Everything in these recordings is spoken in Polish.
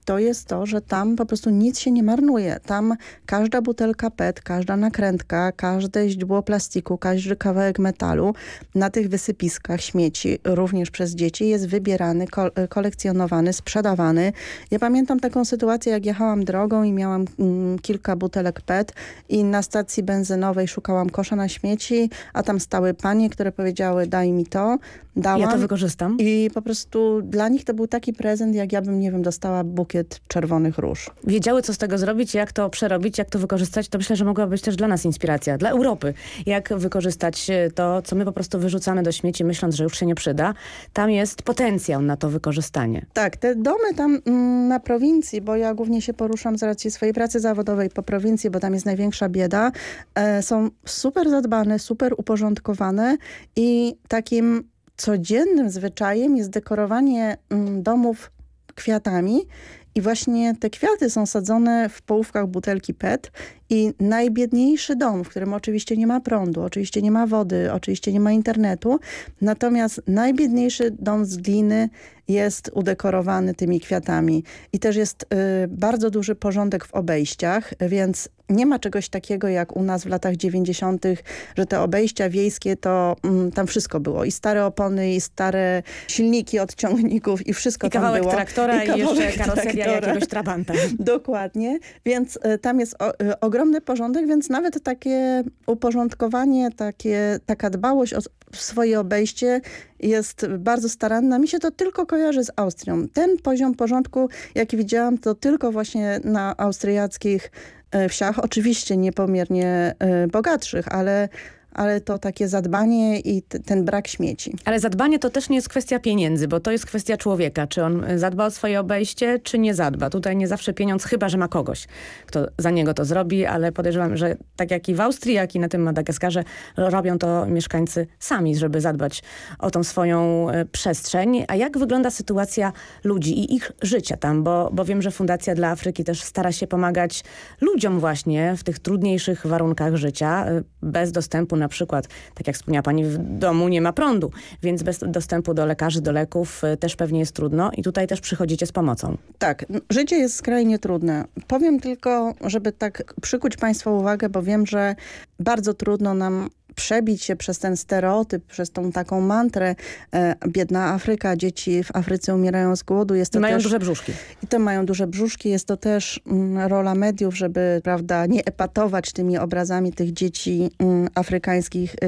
to jest to, że tam po prostu nic się nie marnuje. Tam każda butelka PET, każda nakrętka, każde źdźbło plastiku, każdy kawałek metalu na tych wysypiskach śmieci, również przez dzieci, jest wybierany, kolekcjonowany, sprzedawany. Ja pamiętam taką sytuację, jak jechałam drogą i miałam kilka butelek PET i na stacji benzynowej szukałam kosza na śmieci, a tam stały panie, które powiedziały: daj mi to. Dałam. Ja to wykorzystam. I po prostu dla nich to był taki prezent, jak ja bym, nie wiem, dostała bukiet czerwonych róż. Wiedziały, co z tego zrobić, jak to przerobić, jak to wykorzystać. To myślę, że mogła być też dla nas inspiracja, dla Europy. Jak wykorzystać to, co my po prostu wyrzucamy do śmieci, myśląc, że już się nie przyda. Tam jest potencjał na to wykorzystanie. Tak, te domy tam na prowincji, bo ja głównie się poruszam z racji swojej pracy zawodowej po prowincji, bo tam jest największa bieda, są super zadbane, super uporządkowane i takim codziennym zwyczajem jest dekorowanie domów kwiatami i właśnie te kwiaty są sadzone w połówkach butelki PET i najbiedniejszy dom, w którym oczywiście nie ma prądu, oczywiście nie ma wody, oczywiście nie ma internetu, natomiast najbiedniejszy dom z gliny jest udekorowany tymi kwiatami. I też jest bardzo duży porządek w obejściach, więc nie ma czegoś takiego jak u nas w latach 90., że te obejścia wiejskie to tam wszystko było. I stare opony, i stare silniki od ciągników i wszystko tam było. I kawałek traktora i jeszcze karoseria jakiegoś trabanta. Dokładnie. Więc tam jest ogromny porządek, więc nawet takie uporządkowanie, taka dbałość o swoje obejście jest bardzo staranna. Mi się to tylko kojarzy z Austrią. Ten poziom porządku, jaki widziałam, to tylko właśnie na austriackich wsiach. Oczywiście niepomiernie bogatszych, ale to takie zadbanie i ten brak śmieci. Ale zadbanie to też nie jest kwestia pieniędzy, bo to jest kwestia człowieka. Czy on zadba o swoje obejście, czy nie zadba. Tutaj nie zawsze pieniądz, chyba że ma kogoś, kto za niego to zrobi, ale podejrzewam, że tak jak i w Austrii, jak i na tym Madagaskarze robią to mieszkańcy sami, żeby zadbać o tą swoją przestrzeń. A jak wygląda sytuacja ludzi i ich życia tam? Bo wiem, że Fundacja dla Afryki też stara się pomagać ludziom właśnie w tych trudniejszych warunkach życia, bez dostępu na przykład, tak jak wspomniała pani, w domu nie ma prądu, więc bez dostępu do lekarzy, do leków też pewnie jest trudno i tutaj też przychodzicie z pomocą. Tak, życie jest skrajnie trudne. Powiem tylko, żeby tak przykuć państwa uwagę, bo wiem, że bardzo trudno nam przebić się przez ten stereotyp, przez tą taką mantrę biedna Afryka, dzieci w Afryce umierają z głodu. Jest to mają też, duże brzuszki. I to mają duże brzuszki. Jest to też rola mediów, żeby, prawda, nie epatować tymi obrazami tych dzieci afrykańskich,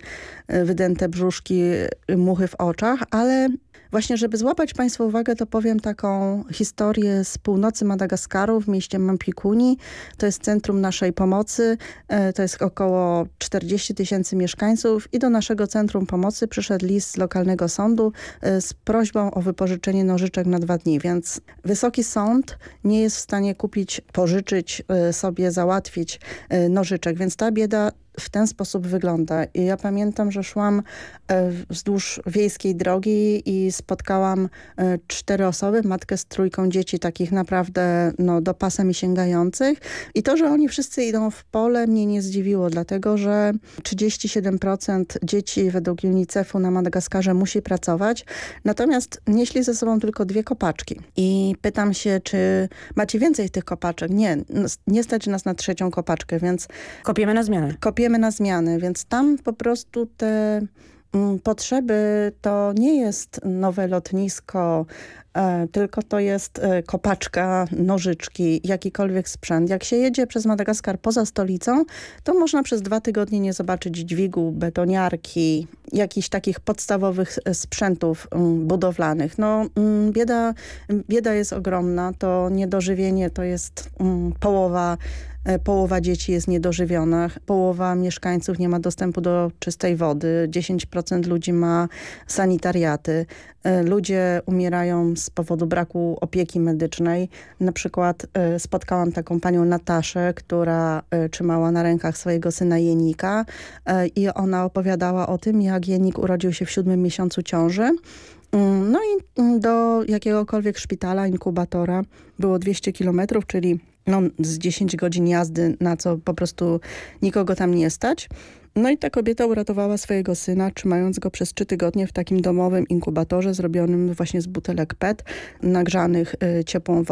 wydęte brzuszki, muchy w oczach, ale właśnie, żeby złapać państwa uwagę, to powiem taką historię z północy Madagaskaru w mieście Mampikuni. To jest centrum naszej pomocy. To jest około 40 000 mieszkańców i do naszego centrum pomocy przyszedł list z lokalnego sądu z prośbą o wypożyczenie nożyczek na 2 dni. Więc wysoki sąd nie jest w stanie kupić, pożyczyć sobie, załatwić nożyczek. Więc ta bieda w ten sposób wygląda. I ja pamiętam, że szłam wzdłuż wiejskiej drogi i spotkałam 4 osoby, matkę z 3 dzieci, takich naprawdę do pasa mi sięgających. I to, że oni wszyscy idą w pole, mnie nie zdziwiło, dlatego że 37% dzieci według UNICEF-u na Madagaskarze musi pracować, natomiast nieśli ze sobą tylko 2 kopaczki. I pytam się, czy macie więcej tych kopaczek? Nie stać nas na 3. kopaczkę, więc kopiemy na zmianę. Kopiemy na zmiany, więc tam po prostu te potrzeby to nie jest nowe lotnisko, tylko to jest kopaczka, nożyczki, jakikolwiek sprzęt. Jak się jedzie przez Madagaskar poza stolicą, to można przez 2 tygodnie nie zobaczyć dźwigu, betoniarki, jakichś takich podstawowych sprzętów budowlanych. Bieda jest ogromna, to niedożywienie to jest połowa dzieci jest niedożywiona, połowa mieszkańców nie ma dostępu do czystej wody, 10% ludzi ma sanitariaty. Ludzie umierają z powodu braku opieki medycznej. Na przykład spotkałam taką panią Nataszę, która trzymała na rękach swojego syna Jenika i ona opowiadała o tym, jak Jenik urodził się w 7. miesiącu ciąży. No i do jakiegokolwiek szpitala, inkubatora było 200 kilometrów, czyli z 10 godzin jazdy, na co po prostu nikogo tam nie stać. No i ta kobieta uratowała swojego syna, trzymając go przez 3 tygodnie w takim domowym inkubatorze zrobionym właśnie z butelek PET, nagrzanych ciepłą wodą.